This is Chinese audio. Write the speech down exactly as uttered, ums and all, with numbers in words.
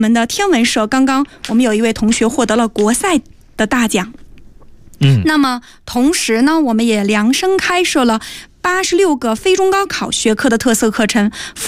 们的天文社刚刚我们有一位同学获得了国赛的大奖。 嗯， 那么同时呢，我们也量身开设了八十六个非中高考学科的特色课程。